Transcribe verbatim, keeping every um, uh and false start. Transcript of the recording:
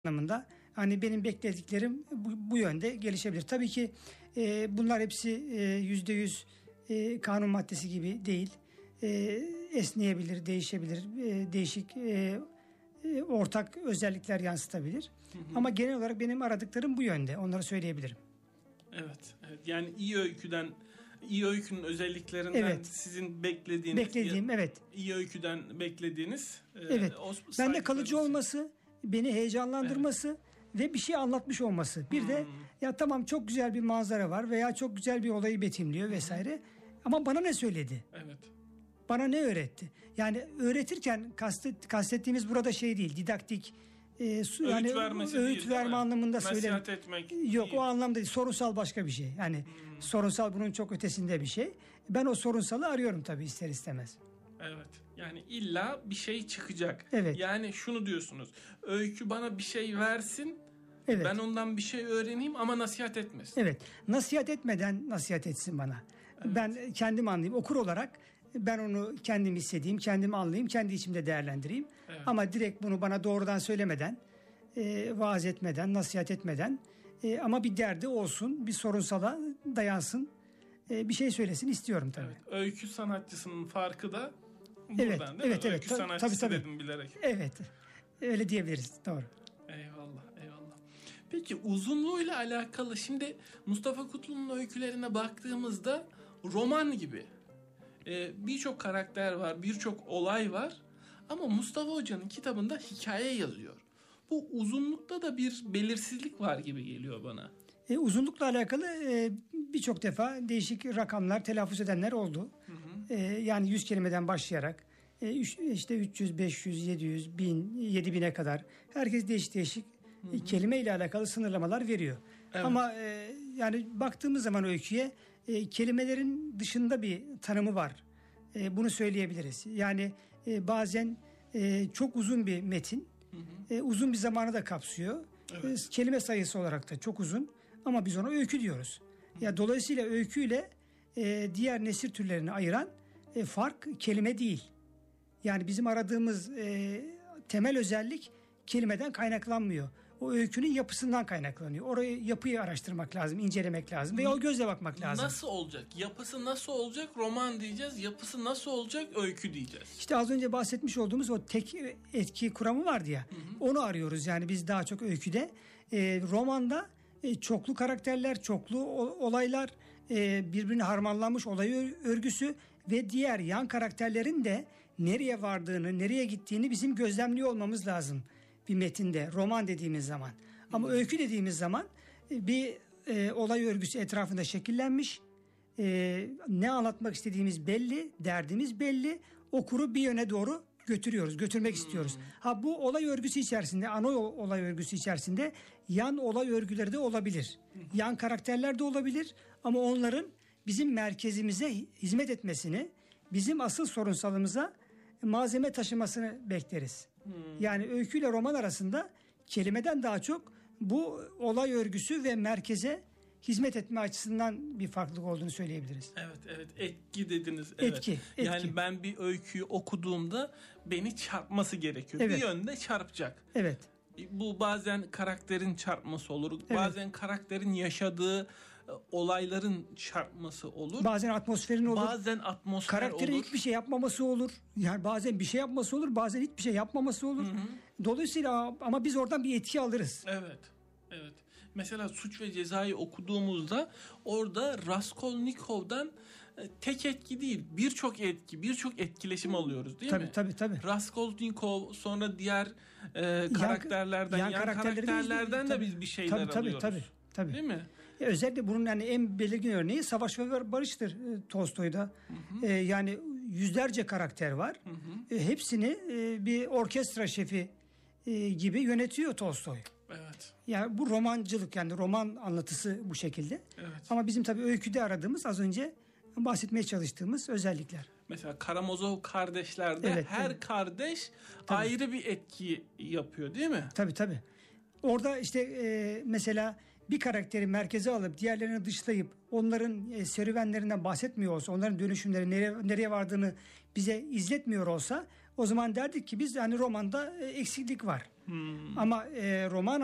anlamında hani benim beklediklerim bu, bu yönde gelişebilir. Tabii ki e, bunlar hepsi yüzde yüz kanun maddesi gibi değil. E, esneyebilir, değişebilir, e, değişik e, e, ortak özellikler yansıtabilir. Hı hı. Ama genel olarak benim aradıklarım bu yönde. Onları söyleyebilirim. Evet, evet. Yani iyi öyküden, iyi öykünün özelliklerinden evet. sizin beklediğiniz, beklediğim evet. iyi öyküden beklediğiniz. Evet. O, ben de kalıcı olması, beni heyecanlandırması evet. ve bir şey anlatmış olması. Bir hmm. de ya tamam çok güzel bir manzara var veya çok güzel bir olayı betimliyor vesaire. Hmm. Ama bana ne söyledi? Evet. Bana ne öğretti? Yani öğretirken kastet, kastettiğimiz burada şey değil, didaktik, e, yani öğüt vermesi öğüt değil, verme anlamında söylemiyorum. Nasihat etmek Yok değil. O anlamda değil. Sorunsal başka bir şey. Yani hmm. sorunsal bunun çok ötesinde bir şey. Ben o sorunsalı arıyorum tabii ister istemez. Evet. Yani illa bir şey çıkacak. Evet. Yani şunu diyorsunuz. Öykü bana bir şey versin. Evet. Ben ondan bir şey öğreneyim ama nasihat etmesin. Evet. Nasihat etmeden nasihat etsin bana. Evet. Ben kendim anlayayım. Okur olarak ben onu kendim hissedeyim, kendim anlayayım, kendi içimde değerlendireyim. Evet. Ama direkt bunu bana doğrudan söylemeden, e, vaaz etmeden, nasihat etmeden e, ama bir derdi olsun, bir sorunsala dayansın, e, bir şey söylesin istiyorum tabii. Evet. Öykü sanatçısının farkı da buradan evet, değil evet, mi? Evet, Öykü tabii, sanatçısı tabii, tabii. dedim bilerek. Evet. Öyle diyebiliriz. Doğru. Eyvallah, eyvallah. Peki uzunluğuyla alakalı şimdi Mustafa Kutlu'nun öykülerine baktığımızda roman gibi ee, birçok karakter var, birçok olay var ama Mustafa Hoca'nın kitabında hikaye yazıyor. Bu uzunlukta da bir belirsizlik var gibi geliyor bana. E, uzunlukla alakalı e, birçok defa değişik rakamlar telaffuz edenler oldu. Hı hı. E, yani yüz kelimeden başlayarak e, üç, işte üç yüz, beş yüz, yedi yüz, bin, yedi bine kadar herkes değişik değişik hı hı. kelime ile alakalı sınırlamalar veriyor. Evet. Ama e, yani baktığımız zaman öyküye e, kelimelerin dışında bir tanımı var. E, bunu söyleyebiliriz. Yani e, bazen e, çok uzun bir metin, hı hı. E, uzun bir zamanı da kapsıyor. Evet. E, kelime sayısı olarak da çok uzun. Ama biz ona öykü diyoruz. Hı. Ya dolayısıyla öyküyle e, diğer nesir türlerini ayıran e, fark kelime değil. Yani bizim aradığımız e, temel özellik kelimeden kaynaklanmıyor. O öykünün yapısından kaynaklanıyor. Orayı yapıyı araştırmak lazım, incelemek lazım veya o gözle bakmak lazım. Nasıl olacak? Yapısı nasıl olacak? Roman diyeceğiz. Yapısı nasıl olacak? Öykü diyeceğiz. İşte az önce bahsetmiş olduğumuz o tek etki kuramı vardı ya. Hı hı. Onu arıyoruz yani biz daha çok öyküde. E, romanda e, çoklu karakterler, çoklu olaylar, e, birbirine harmanlanmış olay örgüsü ve diğer yan karakterlerin de nereye vardığını, nereye gittiğini bizim gözlemliyor olmamız lazım. Bir metinde, roman dediğimiz zaman. Ama hmm. öykü dediğimiz zaman bir e, olay örgüsü etrafında şekillenmiş. E, ne anlatmak istediğimiz belli, derdimiz belli. Okuru bir yöne doğru götürüyoruz, götürmek hmm. istiyoruz. Ha bu olay örgüsü içerisinde, ana olay örgüsü içerisinde yan olay örgüleri de olabilir. Hmm. Yan karakterler de olabilir. Ama onların bizim merkezimize hizmet etmesini, bizim asıl sorunsalımıza malzeme taşımasını bekleriz. Hmm. Yani öyküyle roman arasında kelimeden daha çok bu olay örgüsü ve merkeze hizmet etme açısından bir farklılık olduğunu söyleyebiliriz. Evet, evet. Etki dediniz. Evet. Etki, etki. Yani ben bir öyküyü okuduğumda beni çarpması gerekiyor. Evet. Bir yönde çarpacak. Evet. Bu bazen karakterin çarpması olur. Evet. Bazen karakterin yaşadığı olayların çarpması olur. Bazen atmosferin olur. Bazen atmosfer karakterin olur. hiçbir şey yapmaması olur. Yani bazen bir şey yapması olur, bazen hiçbir şey yapmaması olur. Hı hı. Dolayısıyla ama biz oradan bir etki alırız. Evet. Evet. Mesela Suç ve Ceza'yı okuduğumuzda orada Raskolnikov'dan tek etki değil, birçok etki, birçok etkileşim alıyoruz değil tabii, mi? Tabii tabii. Raskolnikov sonra diğer e, karakterlerden, yan, yan karakterlerden de biz bir şeyler tabii, tabii, alıyoruz. Tabii tabii. Değil mi? Ya özellikle bunun yani en belirgin örneği Savaş ve Barış'tır e, Tolstoy'da. Hı hı. E, yani yüzlerce karakter var. Hı hı. E, hepsini e, bir orkestra şefi e, gibi yönetiyor Tolstoy. Evet. Yani bu romancılık, yani roman anlatısı bu şekilde. Evet. Ama bizim tabii öyküde aradığımız, az önce bahsetmeye çalıştığımız özellikler. Mesela Karamazov kardeşlerde evet, her evet. kardeş tabii. ayrı bir etki yapıyor değil mi? Tabii tabii. Orada işte e, mesela bir karakteri merkeze alıp diğerlerini dışlayıp onların e, serüvenlerinden bahsetmiyor olsa, onların dönüşümleri nereye, nereye vardığını bize izletmiyor olsa O zaman derdik ki biz yani romanda e, eksiklik var. Hmm. Ama e, roman